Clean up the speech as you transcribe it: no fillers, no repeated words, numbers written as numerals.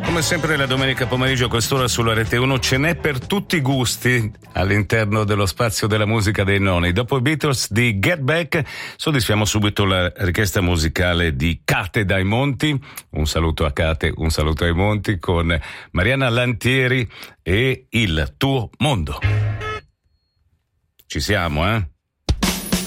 Come sempre la domenica pomeriggio a quest'ora sulla Rete 1 ce n'è per tutti i gusti all'interno dello spazio della musica dei nonni. Dopo i Beatles di Get Back soddisfiamo subito la richiesta musicale di Kate dai Monti. Un saluto a Kate, un saluto ai Monti con Mariana Lantieri e Il tuo mondo. Ci siamo, eh?